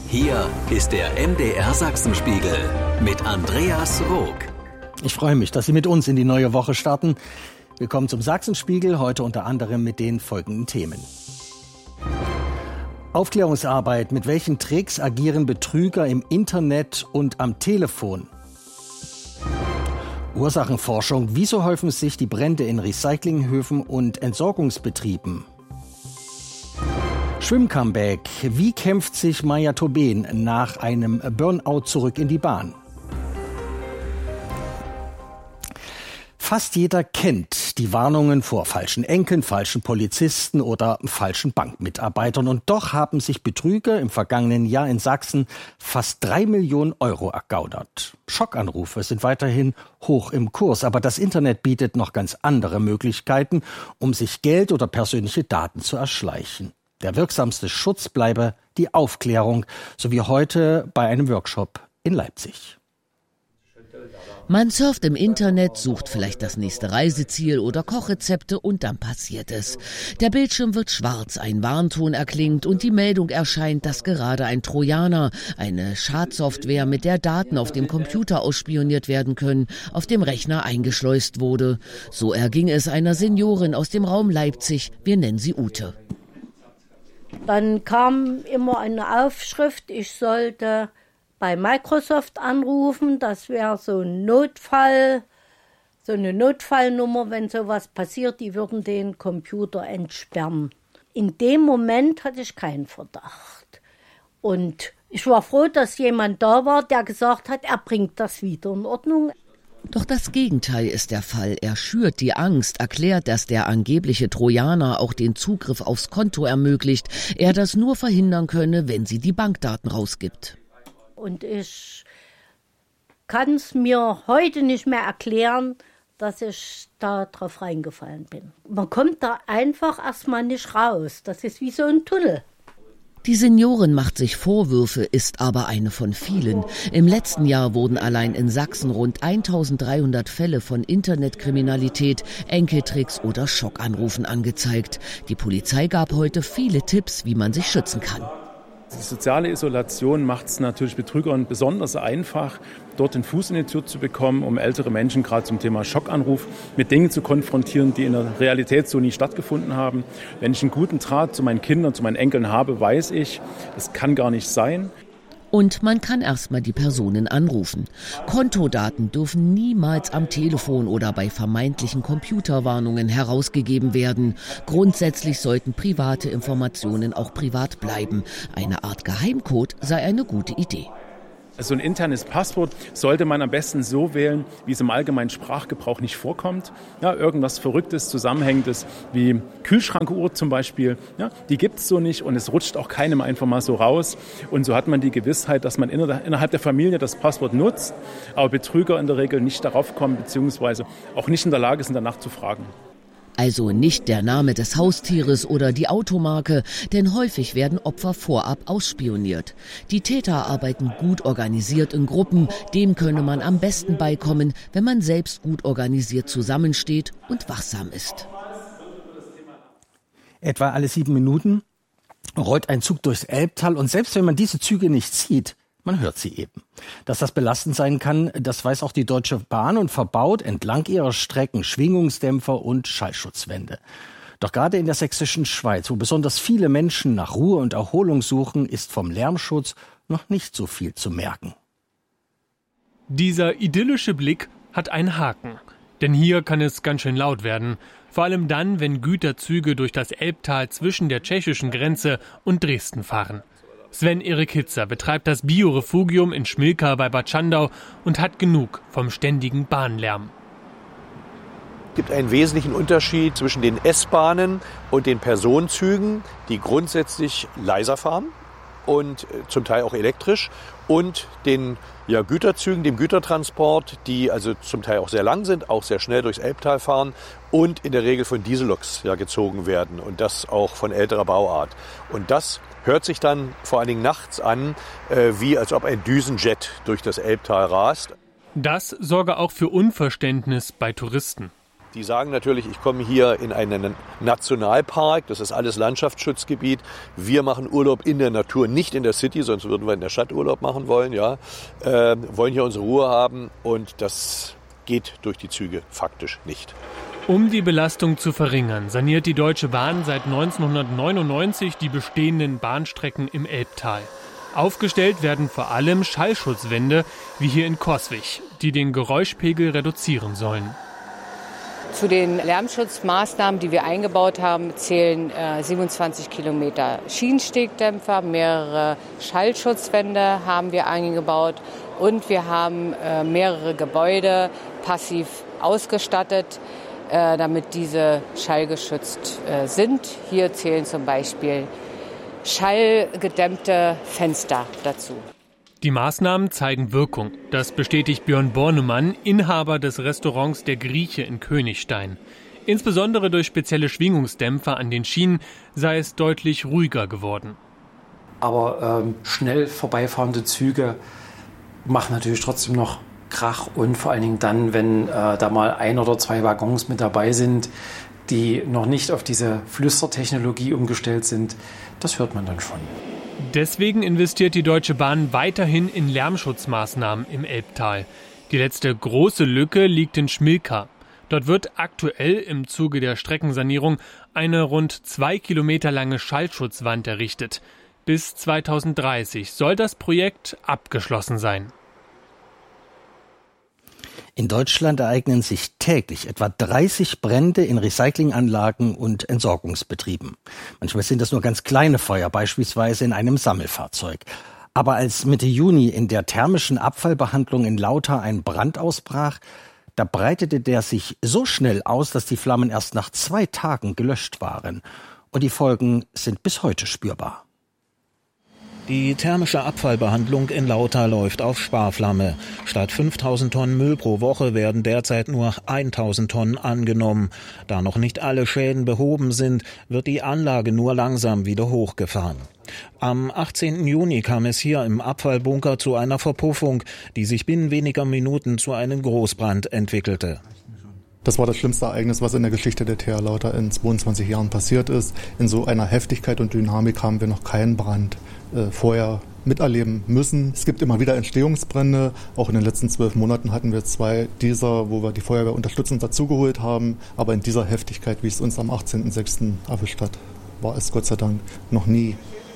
Hier ist der MDR Sachsenspiegel mit Andreas Rook. Ich freue mich, dass Sie mit uns in die neue Woche starten. Willkommen zum Sachsenspiegel, heute unter anderem mit den folgenden Themen. Aufklärungsarbeit. Mit welchen Tricks agieren Betrüger im Internet und am Telefon? Ursachenforschung. Wieso häufen sich die Brände in Recyclinghöfen und Entsorgungsbetrieben? Schwimm-Comeback. Wie kämpft sich Maja Tobeen nach einem Burnout zurück in die Bahn? Fast jeder kennt die Warnungen vor falschen Enkeln, falschen Polizisten oder falschen Bankmitarbeitern. Und doch haben sich Betrüger im vergangenen Jahr in Sachsen fast 3 Millionen Euro ergaunert. Schockanrufe sind weiterhin hoch im Kurs. Aber das Internet bietet noch ganz andere Möglichkeiten, um sich Geld oder persönliche Daten zu erschleichen. Der wirksamste Schutz bleibe die Aufklärung, so wie heute bei einem Workshop in Leipzig. Man surft im Internet, sucht vielleicht das nächste Reiseziel oder Kochrezepte und dann passiert es. Der Bildschirm wird schwarz, ein Warnton erklingt und die Meldung erscheint, dass gerade ein Trojaner, eine Schadsoftware, mit der Daten auf dem Computer ausspioniert werden können, auf dem Rechner eingeschleust wurde. So erging es einer Seniorin aus dem Raum Leipzig, wir nennen sie Ute. Dann kam immer eine Aufschrift, ich sollte bei Microsoft anrufen, das wäre so ein Notfall, so eine Notfallnummer, wenn sowas passiert, die würden den Computer entsperren. In dem Moment hatte ich keinen Verdacht. Und ich war froh, dass jemand da war, der gesagt hat, er bringt das wieder in Ordnung. Doch das Gegenteil ist der Fall. Er schürt die Angst, erklärt, dass der angebliche Trojaner auch den Zugriff aufs Konto ermöglicht, er das nur verhindern könne, wenn sie die Bankdaten rausgibt. Und ich kann es mir heute nicht mehr erklären, dass ich da drauf reingefallen bin. Man kommt da einfach erstmal nicht raus. Das ist wie so ein Tunnel. Die Seniorin macht sich Vorwürfe, ist aber eine von vielen. Im letzten Jahr wurden allein in Sachsen rund 1300 Fälle von Internetkriminalität, Enkeltricks oder Schockanrufen angezeigt. Die Polizei gab heute viele Tipps, wie man sich schützen kann. Die soziale Isolation macht es natürlich Betrügern besonders einfach, dort den Fuß in die Tür zu bekommen, um ältere Menschen gerade zum Thema Schockanruf mit Dingen zu konfrontieren, die in der Realität so nie stattgefunden haben. Wenn ich einen guten Draht zu meinen Kindern, zu meinen Enkeln habe, weiß ich, das kann gar nicht sein. Und man kann erstmal die Personen anrufen. Kontodaten dürfen niemals am Telefon oder bei vermeintlichen Computerwarnungen herausgegeben werden. Grundsätzlich sollten private Informationen auch privat bleiben. Eine Art Geheimcode sei eine gute Idee. So ein internes Passwort sollte man am besten so wählen, wie es im allgemeinen Sprachgebrauch nicht vorkommt. Ja, irgendwas Verrücktes, Zusammenhängendes wie Kühlschrankuhr zum Beispiel, ja, die gibt es so nicht und es rutscht auch keinem einfach mal so raus. Und so hat man die Gewissheit, dass man innerhalb der Familie das Passwort nutzt, aber Betrüger in der Regel nicht darauf kommen, beziehungsweise auch nicht in der Lage sind, danach zu fragen. Also nicht der Name des Haustieres oder die Automarke, denn häufig werden Opfer vorab ausspioniert. Die Täter arbeiten gut organisiert in Gruppen, dem könne man am besten beikommen, wenn man selbst gut organisiert zusammensteht und wachsam ist. Etwa alle 7 Minuten rollt ein Zug durchs Elbtal und selbst wenn man diese Züge nicht sieht, man hört sie eben. Dass das belastend sein kann, das weiß auch die Deutsche Bahn und verbaut entlang ihrer Strecken Schwingungsdämpfer und Schallschutzwände. Doch gerade in der sächsischen Schweiz, wo besonders viele Menschen nach Ruhe und Erholung suchen, ist vom Lärmschutz noch nicht so viel zu merken. Dieser idyllische Blick hat einen Haken. Denn hier kann es ganz schön laut werden. Vor allem dann, wenn Güterzüge durch das Elbtal zwischen der tschechischen Grenze und Dresden fahren. Sven-Erik Hitzer betreibt das Biorefugium in Schmilka bei Bad Schandau und hat genug vom ständigen Bahnlärm. Es gibt einen wesentlichen Unterschied zwischen den S-Bahnen und den Personenzügen, die grundsätzlich leiser fahren und zum Teil auch elektrisch, und den Güterzügen, dem Gütertransport, die also zum Teil auch sehr lang sind, auch sehr schnell durchs Elbtal fahren und in der Regel von Dieselloks gezogen werden und das auch von älterer Bauart. Und das hört sich dann vor allen Dingen nachts an, wie als ob ein Düsenjet durch das Elbtal rast. Das sorge auch für Unverständnis bei Touristen. Die sagen natürlich, ich komme hier in einen Nationalpark, das ist alles Landschaftsschutzgebiet. Wir machen Urlaub in der Natur, nicht in der City, sonst würden wir in der Stadt Urlaub machen wollen. Ja. Wollen hier unsere Ruhe haben und das geht durch die Züge faktisch nicht. Um die Belastung zu verringern, saniert die Deutsche Bahn seit 1999 die bestehenden Bahnstrecken im Elbtal. Aufgestellt werden vor allem Schallschutzwände, wie hier in Coswig, die den Geräuschpegel reduzieren sollen. Zu den Lärmschutzmaßnahmen, die wir eingebaut haben, zählen 27 Kilometer Schienenstegdämpfer, mehrere Schallschutzwände haben wir eingebaut und wir haben mehrere Gebäude passiv ausgestattet, damit diese schallgeschützt sind. Hier zählen zum Beispiel schallgedämmte Fenster dazu. Die Maßnahmen zeigen Wirkung. Das bestätigt Björn Bornemann, Inhaber des Restaurants Der Grieche in Königstein. Insbesondere durch spezielle Schwingungsdämpfer an den Schienen sei es deutlich ruhiger geworden. Aber schnell vorbeifahrende Züge machen natürlich trotzdem noch Krach und vor allen Dingen dann, wenn da mal 1 oder 2 Waggons mit dabei sind, die noch nicht auf diese Flüstertechnologie umgestellt sind, das hört man dann schon. Deswegen investiert die Deutsche Bahn weiterhin in Lärmschutzmaßnahmen im Elbtal. Die letzte große Lücke liegt in Schmilka. Dort wird aktuell im Zuge der Streckensanierung eine rund 2 Kilometer lange Schallschutzwand errichtet. Bis 2030 soll das Projekt abgeschlossen sein. In Deutschland ereignen sich täglich etwa 30 Brände in Recyclinganlagen und Entsorgungsbetrieben. Manchmal sind das nur ganz kleine Feuer, beispielsweise in einem Sammelfahrzeug. Aber als Mitte Juni in der thermischen Abfallbehandlung in Lauter ein Brand ausbrach, da breitete der sich so schnell aus, dass die Flammen erst nach 2 Tagen gelöscht waren. Und die Folgen sind bis heute spürbar. Die thermische Abfallbehandlung in Lauter läuft auf Sparflamme. Statt 5.000 Tonnen Müll pro Woche werden derzeit nur 1.000 Tonnen angenommen. Da noch nicht alle Schäden behoben sind, wird die Anlage nur langsam wieder hochgefahren. Am 18. Juni kam es hier im Abfallbunker zu einer Verpuffung, die sich binnen weniger Minuten zu einem Großbrand entwickelte. Das war das schlimmste Ereignis, was in der Geschichte der TH Lauter in 22 Jahren passiert ist. In so einer Heftigkeit und Dynamik haben wir noch keinen Brand vorher miterleben müssen. Es gibt immer wieder Entstehungsbrände. Auch in den letzten 12 Monaten hatten wir 2 dieser, wo wir die Feuerwehr unterstützend dazugeholt haben. Aber in dieser Heftigkeit, wie es uns am 18.06. erwischt hat, war es Gott sei Dank noch nie.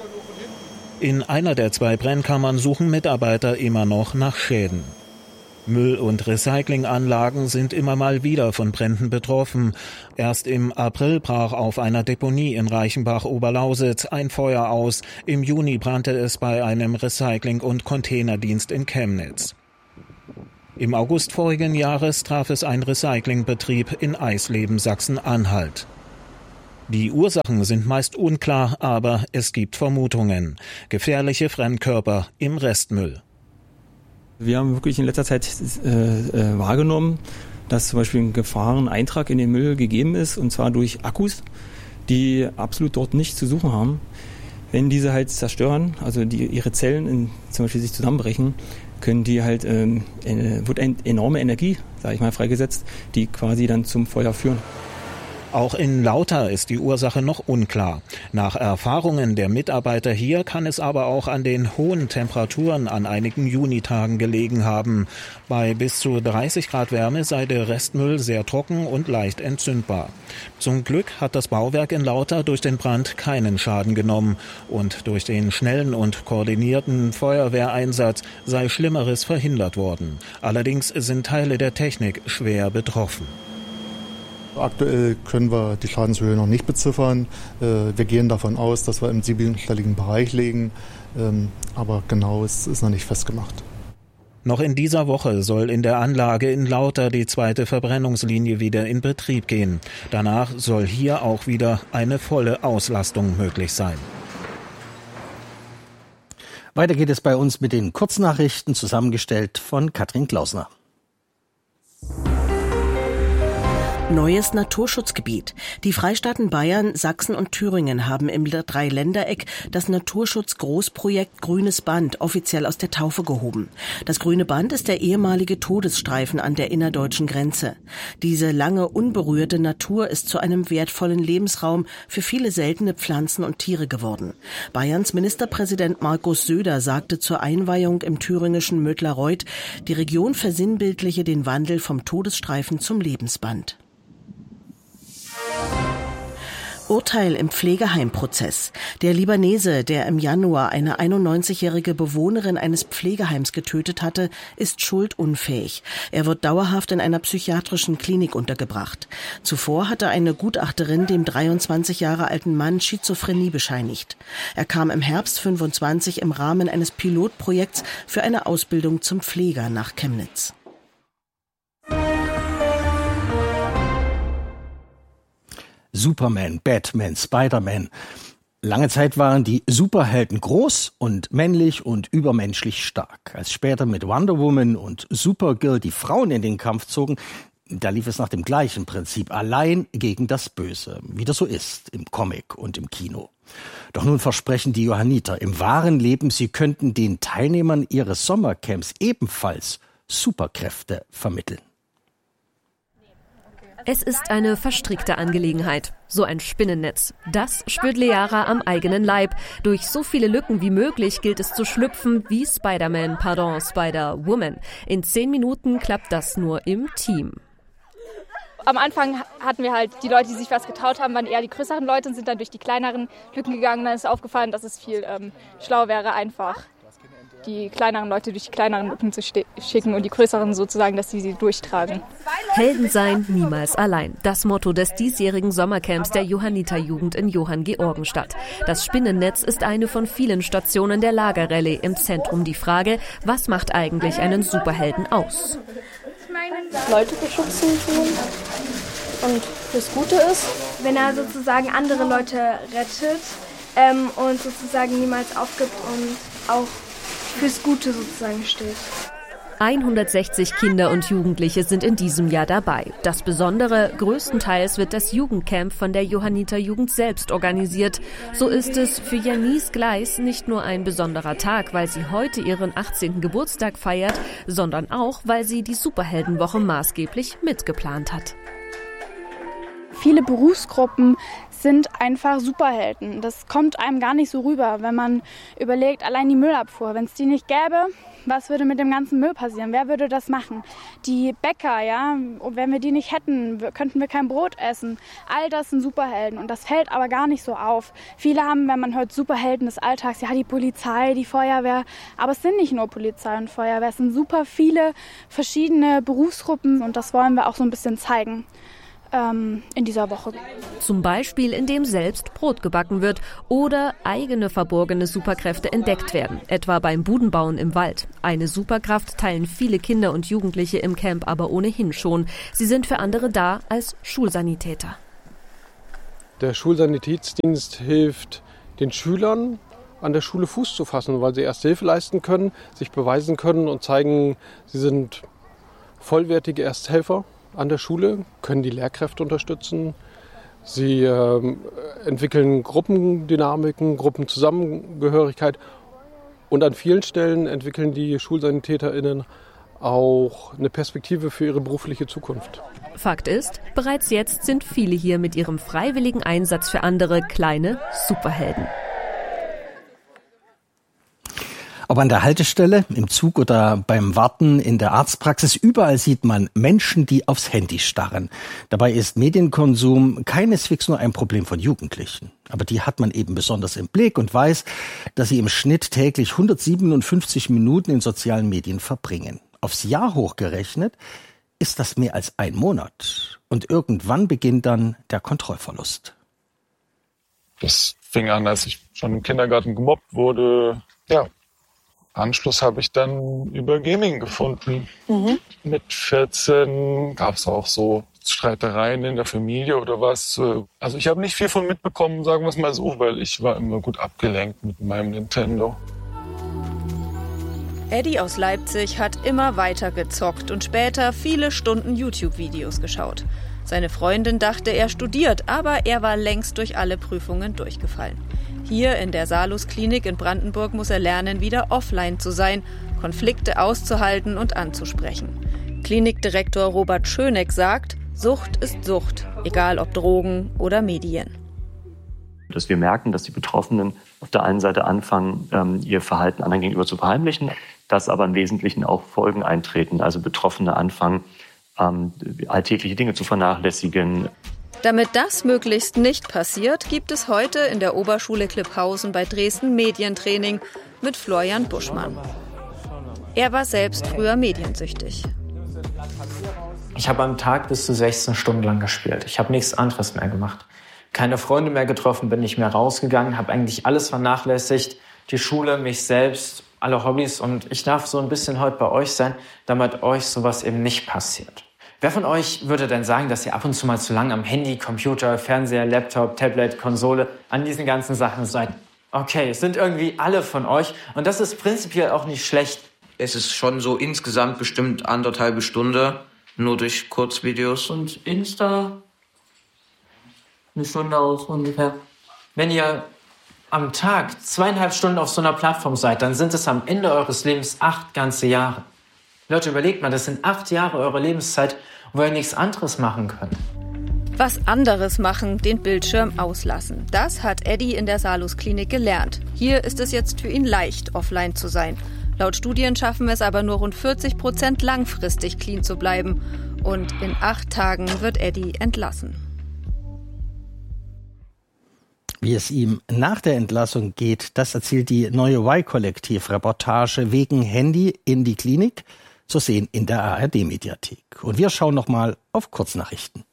In einer der 2 Brennkammern suchen Mitarbeiter immer noch nach Schäden. Müll- und Recyclinganlagen sind immer mal wieder von Bränden betroffen. Erst im April brach auf einer Deponie in Reichenbach-Oberlausitz ein Feuer aus. Im Juni brannte es bei einem Recycling- und Containerdienst in Chemnitz. Im August vorigen Jahres traf es ein Recyclingbetrieb in Eisleben, Sachsen-Anhalt. Die Ursachen sind meist unklar, aber es gibt Vermutungen. Gefährliche Fremdkörper im Restmüll. Wir haben wirklich in letzter Zeit wahrgenommen, dass zum Beispiel ein Gefahreneintrag in den Müll gegeben ist, und zwar durch Akkus, die absolut dort nichts zu suchen haben. Wenn diese halt zerstören, also ihre Zellen zum Beispiel sich zusammenbrechen, können die halt, wird eine enorme Energie, sage ich mal, freigesetzt, die quasi dann zum Feuer führen. Auch in Lauter ist die Ursache noch unklar. Nach Erfahrungen der Mitarbeiter hier kann es aber auch an den hohen Temperaturen an einigen Junitagen gelegen haben. Bei bis zu 30 Grad Wärme sei der Restmüll sehr trocken und leicht entzündbar. Zum Glück hat das Bauwerk in Lauter durch den Brand keinen Schaden genommen. Und durch den schnellen und koordinierten Feuerwehreinsatz sei Schlimmeres verhindert worden. Allerdings sind Teile der Technik schwer betroffen. Aktuell können wir die Schadenshöhe noch nicht beziffern. Wir gehen davon aus, dass wir im 7-stelligen Bereich liegen. Aber genau ist noch nicht festgemacht. Noch in dieser Woche soll in der Anlage in Lauter die 2. Verbrennungslinie wieder in Betrieb gehen. Danach soll hier auch wieder eine volle Auslastung möglich sein. Weiter geht es bei uns mit den Kurznachrichten, zusammengestellt von Katrin Klausner. Neues Naturschutzgebiet. Die Freistaaten Bayern, Sachsen und Thüringen haben im Dreiländereck das Naturschutz-Großprojekt Grünes Band offiziell aus der Taufe gehoben. Das Grüne Band ist der ehemalige Todesstreifen an der innerdeutschen Grenze. Diese lange unberührte Natur ist zu einem wertvollen Lebensraum für viele seltene Pflanzen und Tiere geworden. Bayerns Ministerpräsident Markus Söder sagte zur Einweihung im thüringischen Mödlareuth, die Region versinnbildliche den Wandel vom Todesstreifen zum Lebensband. Urteil im Pflegeheimprozess. Der Libanese, der im Januar eine 91-jährige Bewohnerin eines Pflegeheims getötet hatte, ist schuldunfähig. Er wird dauerhaft in einer psychiatrischen Klinik untergebracht. Zuvor hatte eine Gutachterin dem 23 Jahre alten Mann Schizophrenie bescheinigt. Er kam im Herbst 25 im Rahmen eines Pilotprojekts für eine Ausbildung zum Pfleger nach Chemnitz. Superman, Batman, Spider-Man. Lange Zeit waren die Superhelden groß und männlich und übermenschlich stark. Als später mit Wonder Woman und Supergirl die Frauen in den Kampf zogen, da lief es nach dem gleichen Prinzip, allein gegen das Böse, wie das so ist im Comic und im Kino. Doch nun versprechen die Johanniter im wahren Leben, sie könnten den Teilnehmern ihres Sommercamps ebenfalls Superkräfte vermitteln. Es ist eine verstrickte Angelegenheit, so ein Spinnennetz. Das spürt Leara am eigenen Leib. Durch so viele Lücken wie möglich gilt es zu schlüpfen wie Spider-Woman. In 10 Minuten klappt das nur im Team. Am Anfang hatten wir halt die Leute, die sich was getraut haben, waren eher die größeren Leute und sind dann durch die kleineren Lücken gegangen. Dann ist aufgefallen, dass es viel schlauer wäre, einfach die kleineren Leute durch die kleineren Lücken zu schicken und die größeren sozusagen, dass sie durchtragen. Helden sein, niemals allein. Das Motto des diesjährigen Sommercamps der Johanniterjugend in Johanngeorgenstadt. Das Spinnennetz ist eine von vielen Stationen der Lagerrallye. Im Zentrum die Frage, was macht eigentlich einen Superhelden aus? Leute beschützen tun und fürs Gute ist. Wenn er sozusagen andere Leute rettet und sozusagen niemals aufgibt und auch fürs Gute sozusagen steht. 160 Kinder und Jugendliche sind in diesem Jahr dabei. Das Besondere, größtenteils wird das Jugendcamp von der Johanniterjugend selbst organisiert. So ist es für Janice Gleis nicht nur ein besonderer Tag, weil sie heute ihren 18. Geburtstag feiert, sondern auch, weil sie die Superheldenwoche maßgeblich mitgeplant hat. Viele Berufsgruppen sind einfach Superhelden. Das kommt einem gar nicht so rüber, wenn man überlegt, allein die Müllabfuhr. Wenn es die nicht gäbe, was würde mit dem ganzen Müll passieren? Wer würde das machen? Die Bäcker, ja, und wenn wir die nicht hätten, könnten wir kein Brot essen. All das sind Superhelden und das fällt aber gar nicht so auf. Viele haben, wenn man hört, Superhelden des Alltags, ja, die Polizei, die Feuerwehr. Aber es sind nicht nur Polizei und Feuerwehr, es sind super viele verschiedene Berufsgruppen und das wollen wir auch so ein bisschen zeigen in dieser Woche. Zum Beispiel, indem selbst Brot gebacken wird oder eigene verborgene Superkräfte entdeckt werden, etwa beim Budenbauen im Wald. Eine Superkraft teilen viele Kinder und Jugendliche im Camp aber ohnehin schon. Sie sind für andere da als Schulsanitäter. Der Schulsanitätsdienst hilft den Schülern, an der Schule Fuß zu fassen, weil sie Erste Hilfe leisten können, sich beweisen können und zeigen, sie sind vollwertige Ersthelfer an der Schule, können die Lehrkräfte unterstützen. Sie entwickeln Gruppendynamiken, Gruppenzusammengehörigkeit und an vielen Stellen entwickeln die SchulsanitäterInnen auch eine Perspektive für ihre berufliche Zukunft. Fakt ist, bereits jetzt sind viele hier mit ihrem freiwilligen Einsatz für andere kleine Superhelden. Ob an der Haltestelle, im Zug oder beim Warten in der Arztpraxis, überall sieht man Menschen, die aufs Handy starren. Dabei ist Medienkonsum keineswegs nur ein Problem von Jugendlichen. Aber die hat man eben besonders im Blick und weiß, dass sie im Schnitt täglich 157 Minuten in sozialen Medien verbringen. Aufs Jahr hochgerechnet ist das mehr als ein Monat. Und irgendwann beginnt dann der Kontrollverlust. Das fing an, als ich schon im Kindergarten gemobbt wurde. Ja. Anschluss habe ich dann über Gaming gefunden. Mit 14 gab es auch so Streitereien in der Familie oder was. Also ich habe nicht viel von mitbekommen, sagen wir es mal so, weil ich war immer gut abgelenkt mit meinem Nintendo. Eddie aus Leipzig hat immer weiter gezockt und später viele Stunden YouTube-Videos geschaut. Seine Freundin dachte, er studiert, aber er war längst durch alle Prüfungen durchgefallen. Hier in der Salus-Klinik in Brandenburg muss er lernen, wieder offline zu sein, Konflikte auszuhalten und anzusprechen. Klinikdirektor Robert Schöneck sagt, Sucht ist Sucht, egal ob Drogen oder Medien. Dass wir merken, dass die Betroffenen auf der einen Seite anfangen, ihr Verhalten anderen gegenüber zu verheimlichen, dass aber im Wesentlichen auch Folgen eintreten. Also Betroffene anfangen, alltägliche Dinge zu vernachlässigen. Damit das möglichst nicht passiert, gibt es heute in der Oberschule Klipphausen bei Dresden Medientraining mit Florian Buschmann. Er war selbst früher mediensüchtig. Ich habe am Tag bis zu 16 Stunden lang gespielt. Ich habe nichts anderes mehr gemacht. Keine Freunde mehr getroffen, bin nicht mehr rausgegangen, habe eigentlich alles vernachlässigt. Die Schule, mich selbst, alle Hobbys. Und ich darf so ein bisschen heute bei euch sein, damit euch sowas eben nicht passiert. Wer von euch würde denn sagen, dass ihr ab und zu mal zu lange am Handy, Computer, Fernseher, Laptop, Tablet, Konsole, an diesen ganzen Sachen seid? Okay, es sind irgendwie alle von euch. Und das ist prinzipiell auch nicht schlecht. Es ist schon so insgesamt bestimmt 1,5 Stunde, nur durch Kurzvideos und Insta. 1 Stunde auch ungefähr. Wenn ihr am Tag 2,5 Stunden auf so einer Plattform seid, dann sind es am Ende eures Lebens 8 ganze Jahre. Leute, überlegt mal, das sind 8 Jahre eurer Lebenszeit, wo ihr nichts anderes machen könnt. Was anderes machen, den Bildschirm auslassen. Das hat Eddie in der Salus-Klinik gelernt. Hier ist es jetzt für ihn leicht, offline zu sein. Laut Studien schaffen es aber nur rund 40% langfristig clean zu bleiben. Und in 8 Tagen wird Eddie entlassen. Wie es ihm nach der Entlassung geht, das erzählt die neue Y-Kollektiv-Reportage wegen Handy in die Klinik, zu sehen in der ARD-Mediathek. Und wir schauen nochmal auf Kurznachrichten.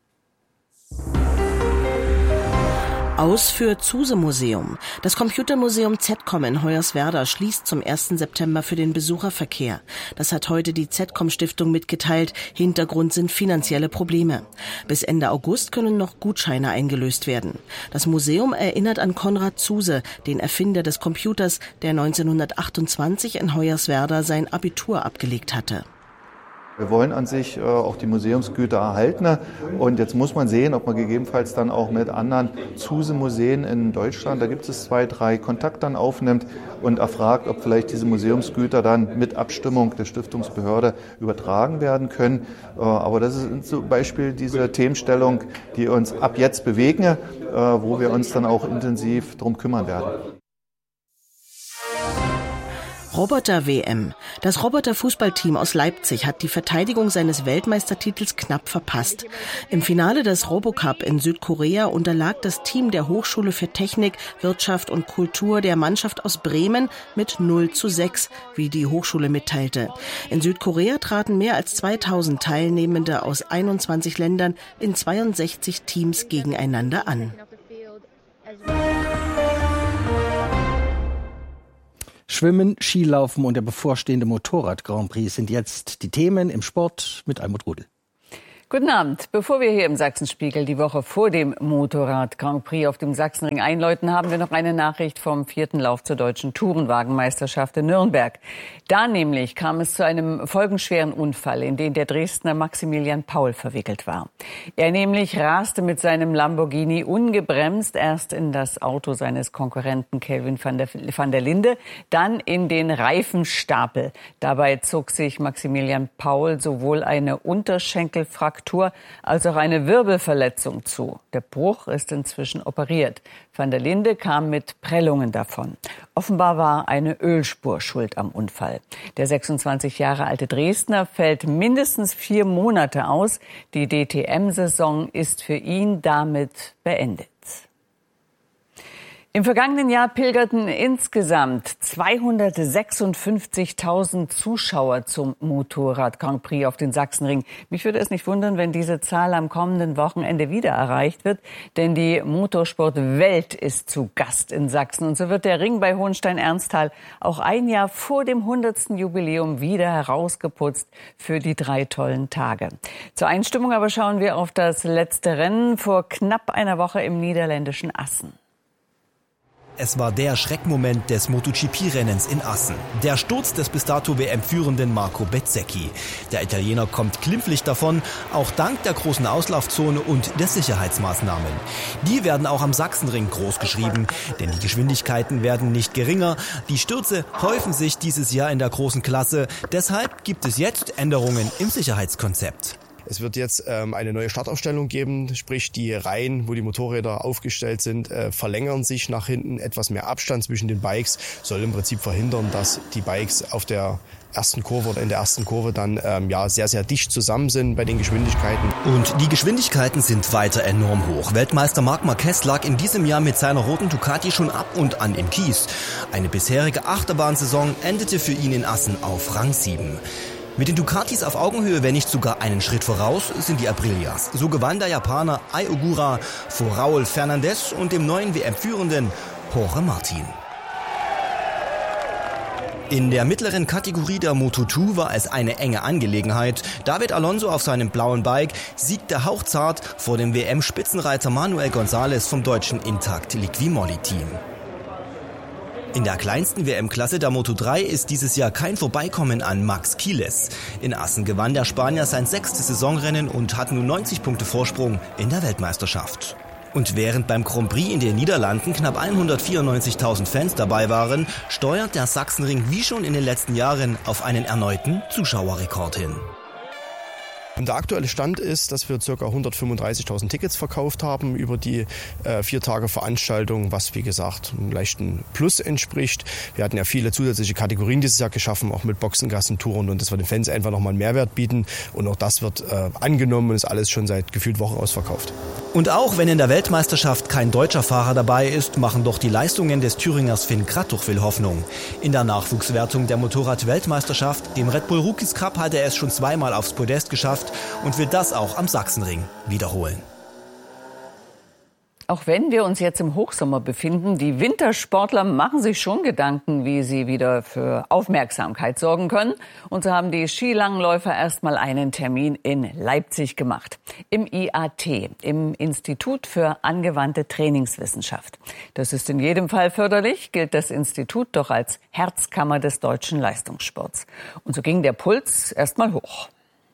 Aus für Zuse-Museum. Das Computermuseum ZCOM in Hoyerswerda schließt zum 1. September für den Besucherverkehr. Das hat heute die ZCOM-Stiftung mitgeteilt. Hintergrund sind finanzielle Probleme. Bis Ende August können noch Gutscheine eingelöst werden. Das Museum erinnert an Konrad Zuse, den Erfinder des Computers, der 1928 in Hoyerswerda sein Abitur abgelegt hatte. Wir wollen an sich auch die Museumsgüter erhalten und jetzt muss man sehen, ob man gegebenenfalls dann auch mit anderen Zuse-Museen in Deutschland, da gibt es 2, 3 Kontakt dann aufnimmt und erfragt, ob vielleicht diese Museumsgüter dann mit Abstimmung der Stiftungsbehörde übertragen werden können. Aber das ist zum Beispiel diese Themenstellung, die uns ab jetzt bewegen, wo wir uns dann auch intensiv drum kümmern werden. Roboter-WM. Das Roboter-Fußballteam aus Leipzig hat die Verteidigung seines Weltmeistertitels knapp verpasst. Im Finale des Robocup in Südkorea unterlag das Team der Hochschule für Technik, Wirtschaft und Kultur der Mannschaft aus Bremen mit 0:6, wie die Hochschule mitteilte. In Südkorea traten mehr als 2000 Teilnehmende aus 21 Ländern in 62 Teams gegeneinander an. Schwimmen, Skilaufen und der bevorstehende Motorrad-Grand Prix sind jetzt die Themen im Sport mit Almut Rudel. Guten Abend. Bevor wir hier im Sachsenspiegel die Woche vor dem Motorrad-Grand Prix auf dem Sachsenring einläuten, haben wir noch eine Nachricht vom 4. Lauf zur deutschen Tourenwagenmeisterschaft in Nürnberg. Da nämlich kam es zu einem folgenschweren Unfall, in den der Dresdner Maximilian Paul verwickelt war. Er nämlich raste mit seinem Lamborghini ungebremst erst in das Auto seines Konkurrenten Kelvin van der Linde, dann in den Reifenstapel. Dabei zog sich Maximilian Paul sowohl eine Unterschenkelfraktur als auch eine Wirbelverletzung zu. Der Bruch ist inzwischen operiert. Van der Linde kam mit Prellungen davon. Offenbar war eine Ölspur schuld am Unfall. Der 26 Jahre alte Dresdner fällt mindestens 4 Monate aus. Die DTM-Saison ist für ihn damit beendet. Im vergangenen Jahr pilgerten insgesamt 256.000 Zuschauer zum Motorrad-Grand Prix auf den Sachsenring. Mich würde es nicht wundern, wenn diese Zahl am kommenden Wochenende wieder erreicht wird, denn die Motorsport-Welt ist zu Gast in Sachsen. Und so wird der Ring bei Hohenstein-Ernsthal auch ein Jahr vor dem 100. Jubiläum wieder herausgeputzt für die 3 tollen Tage. Zur Einstimmung aber schauen wir auf das letzte Rennen vor knapp einer Woche im niederländischen Assen. Es war der Schreckmoment des MotoGP-Rennens in Assen. Der Sturz des bis dato WM-Führenden Marco Bezzecchi. Der Italiener kommt glimpflich davon, auch dank der großen Auslaufzone und der Sicherheitsmaßnahmen. Die werden auch am Sachsenring groß geschrieben, denn die Geschwindigkeiten werden nicht geringer. Die Stürze häufen sich dieses Jahr in der großen Klasse. Deshalb gibt es jetzt Änderungen im Sicherheitskonzept. Es wird jetzt eine neue Startaufstellung geben, sprich die Reihen, wo die Motorräder aufgestellt sind, verlängern sich nach hinten. Etwas mehr Abstand zwischen den Bikes soll im Prinzip verhindern, dass die Bikes auf der ersten Kurve oder in der ersten Kurve dann sehr, sehr dicht zusammen sind bei den Geschwindigkeiten. Und die Geschwindigkeiten sind weiter enorm hoch. Weltmeister Marc Marquez lag in diesem Jahr mit seiner roten Ducati schon ab und an im Kies. Eine bisherige Achterbahnsaison endete für ihn in Assen auf Rang 7. Mit den Ducatis auf Augenhöhe, wenn nicht sogar einen Schritt voraus, sind die Aprilias. So gewann der Japaner Ai Ogura vor Raúl Fernández und dem neuen WM-Führenden Jorge Martin. In der mittleren Kategorie der Moto2 war es eine enge Angelegenheit. David Alonso auf seinem blauen Bike siegte hauchzart vor dem WM-Spitzenreiter Manuel González vom deutschen Intact Liqui-Moly-Team. In der kleinsten WM-Klasse der Moto3 ist dieses Jahr kein Vorbeikommen an Max Quiles. In Assen gewann der Spanier sein 6. Saisonrennen und hat nun 90 Punkte Vorsprung in der Weltmeisterschaft. Und während beim Grand Prix in den Niederlanden knapp 194.000 Fans dabei waren, steuert der Sachsenring wie schon in den letzten Jahren auf einen erneuten Zuschauerrekord hin. Und der aktuelle Stand ist, dass wir ca. 135.000 Tickets verkauft haben über die 4 Tage Veranstaltung, was wie gesagt einem leichten Plus entspricht. Wir hatten ja viele zusätzliche Kategorien dieses Jahr geschaffen, auch mit Boxengassen, Touren, und dass wir den Fans einfach nochmal einen Mehrwert bieten. Und auch das wird angenommen und ist alles schon seit gefühlt Wochen ausverkauft. Und auch wenn in der Weltmeisterschaft kein deutscher Fahrer dabei ist, machen doch die Leistungen des Thüringers Finn Kratochwil Hoffnung. In der Nachwuchswertung der Motorrad-Weltmeisterschaft, dem Red Bull Rookies Cup, hat er es schon zweimal aufs Podest geschafft und will das auch am Sachsenring wiederholen. Auch wenn wir uns jetzt im Hochsommer befinden, die Wintersportler machen sich schon Gedanken, wie sie wieder für Aufmerksamkeit sorgen können. Und so haben die Skilangläufer erst mal einen Termin in Leipzig gemacht. Im IAT, im Institut für angewandte Trainingswissenschaft. Das ist in jedem Fall förderlich, gilt das Institut doch als Herzkammer des deutschen Leistungssports. Und so ging der Puls erst mal hoch.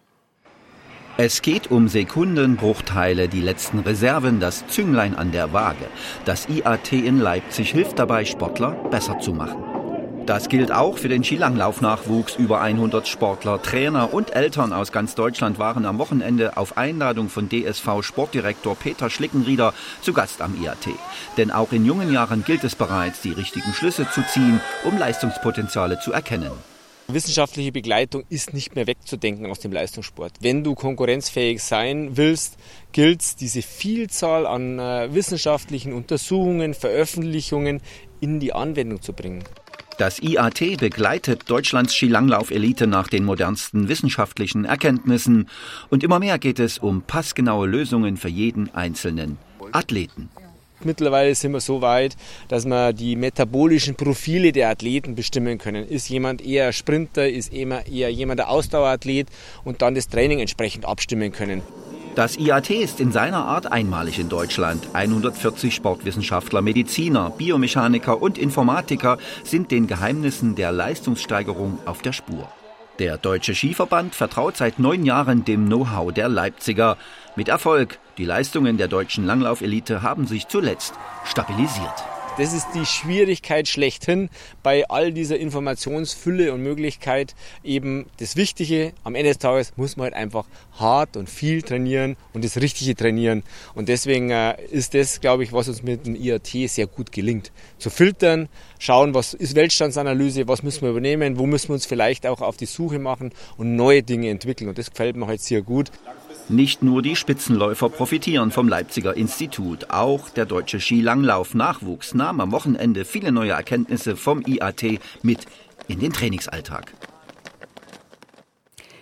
Es geht um Sekundenbruchteile, die letzten Reserven, das Zünglein an der Waage. Das IAT in Leipzig hilft dabei, Sportler besser zu machen. Das gilt auch für den Skilanglaufnachwuchs. Über 100 Sportler, Trainer und Eltern aus ganz Deutschland waren am Wochenende auf Einladung von DSV-Sportdirektor Peter Schlickenrieder zu Gast am IAT. Denn auch in jungen Jahren gilt es bereits, die richtigen Schlüsse zu ziehen, um Leistungspotenziale zu erkennen. Wissenschaftliche Begleitung ist nicht mehr wegzudenken aus dem Leistungssport. Wenn du konkurrenzfähig sein willst, gilt es, diese Vielzahl an wissenschaftlichen Untersuchungen, Veröffentlichungen in die Anwendung zu bringen. Das IAT begleitet Deutschlands Skilanglauf-Elite nach den modernsten wissenschaftlichen Erkenntnissen. Und immer mehr geht es um passgenaue Lösungen für jeden einzelnen Athleten. Mittlerweile sind wir so weit, dass wir die metabolischen Profile der Athleten bestimmen können. Ist jemand eher Sprinter, ist eher jemand der Ausdauerathlet, und dann das Training entsprechend abstimmen können. Das IAT ist in seiner Art einmalig in Deutschland. 140 Sportwissenschaftler, Mediziner, Biomechaniker und Informatiker sind den Geheimnissen der Leistungssteigerung auf der Spur. Der Deutsche Skiverband vertraut seit 9 Jahren dem Know-how der Leipziger. Mit Erfolg. Die Leistungen der deutschen Langlaufelite haben sich zuletzt stabilisiert. Das ist die Schwierigkeit schlechthin bei all dieser Informationsfülle und Möglichkeit. Eben das Wichtige, am Ende des Tages muss man halt einfach hart und viel trainieren und das Richtige trainieren. Und deswegen ist das, glaube ich, was uns mit dem IAT sehr gut gelingt. Zu filtern, schauen, was ist Weltstandsanalyse, was müssen wir übernehmen, wo müssen wir uns vielleicht auch auf die Suche machen und neue Dinge entwickeln. Und das gefällt mir halt sehr gut. Nicht nur die Spitzenläufer profitieren vom Leipziger Institut. Auch der deutsche Skilanglauf-Nachwuchs nahm am Wochenende viele neue Erkenntnisse vom IAT mit in den Trainingsalltag.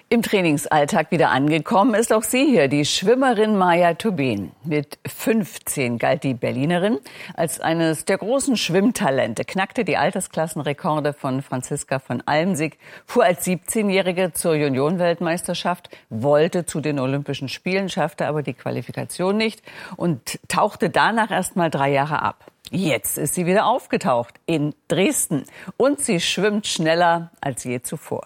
Im Trainingsalltag wieder angekommen ist auch sie hier, die Schwimmerin Maya Tobin. Mit 15 galt die Berlinerin als eines der großen Schwimmtalente, knackte die Altersklassenrekorde von Franziska von Almsick, fuhr als 17-Jährige zur Juniorenweltmeisterschaft, wollte zu den Olympischen Spielen, schaffte aber die Qualifikation nicht und tauchte danach erst mal 3 Jahre ab. Jetzt ist sie wieder aufgetaucht in Dresden und sie schwimmt schneller als je zuvor.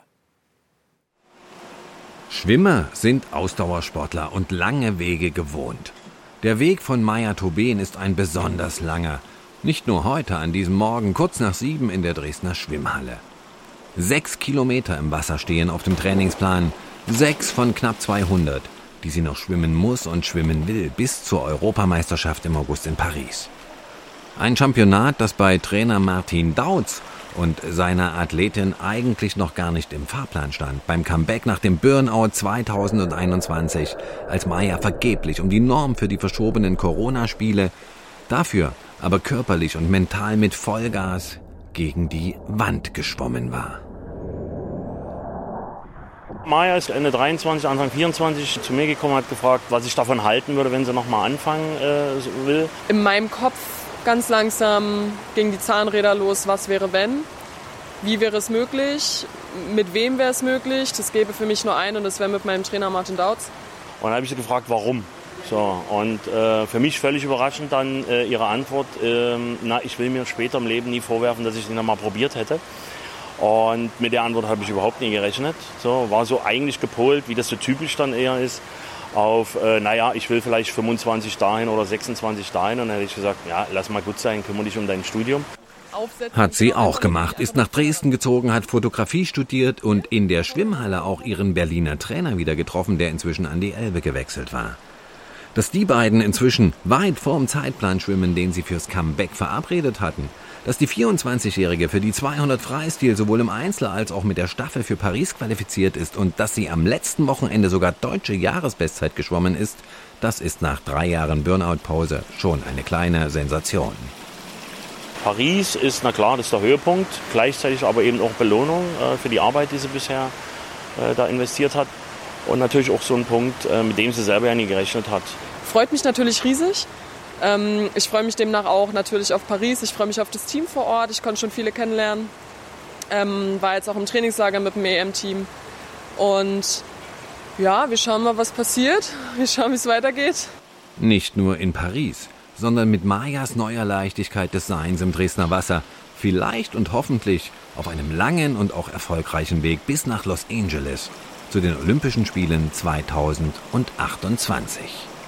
Schwimmer sind Ausdauersportler und lange Wege gewohnt. Der Weg von Maya Tobin ist ein besonders langer. Nicht nur heute an diesem Morgen, kurz nach 7 in der Dresdner Schwimmhalle. 6 Kilometer im Wasser stehen auf dem Trainingsplan. 6 von knapp 200, die sie noch schwimmen muss und schwimmen will, bis zur Europameisterschaft im August in Paris. Ein Championat, das bei Trainer Martin Dautz und seiner Athletin eigentlich noch gar nicht im Fahrplan stand. Beim Comeback nach dem Burnout 2021, als Maya vergeblich um die Norm für die verschobenen Corona-Spiele, dafür aber körperlich und mental mit Vollgas gegen die Wand geschwommen war. Maya ist Ende 23, Anfang 24 zu mir gekommen, hat gefragt, was ich davon halten würde, wenn sie nochmal anfangen will. In meinem Kopf ganz langsam gingen die Zahnräder los, was wäre wenn, wie wäre es möglich, mit wem wäre es möglich. Das gäbe für mich nur einen und das wäre mit meinem Trainer Martin Dautz. Und dann habe ich sie gefragt, warum. So, und für mich völlig überraschend dann ihre Antwort, ich will mir später im Leben nie vorwerfen, dass ich sie noch mal probiert hätte. Und mit der Antwort habe ich überhaupt nie gerechnet. So, war so eigentlich gepolt, wie das so typisch dann eher ist, auf, ich will vielleicht 25 dahin oder 26 dahin. Und dann hätte ich gesagt, ja, lass mal gut sein, kümmere dich um dein Studium. Hat sie auch gemacht, ist nach Dresden gezogen, hat Fotografie studiert und in der Schwimmhalle auch ihren Berliner Trainer wieder getroffen, der inzwischen an die Elbe gewechselt war. Dass die beiden inzwischen weit vorm Zeitplan schwimmen, den sie fürs Comeback verabredet hatten, dass die 24-Jährige für die 200 Freistil sowohl im Einzel als auch mit der Staffel für Paris qualifiziert ist und dass sie am letzten Wochenende sogar deutsche Jahresbestzeit geschwommen ist, das ist nach 3 Jahren Burnout-Pause schon eine kleine Sensation. Paris ist, na klar, das ist der Höhepunkt, gleichzeitig aber eben auch Belohnung für die Arbeit, die sie bisher da investiert hat. Und natürlich auch so ein Punkt, mit dem sie selber ja nie gerechnet hat. Freut mich natürlich riesig. Ich freue mich demnach auch natürlich auf Paris. Ich freue mich auf das Team vor Ort. Ich konnte schon viele kennenlernen. War jetzt auch im Trainingslager mit dem EM-Team. Und ja, wir schauen mal, was passiert. Wir schauen, wie es weitergeht. Nicht nur in Paris, sondern mit Mayas neuer Leichtigkeit des Seins im Dresdner Wasser. Vielleicht und hoffentlich auf einem langen und auch erfolgreichen Weg bis nach Los Angeles zu den Olympischen Spielen 2028.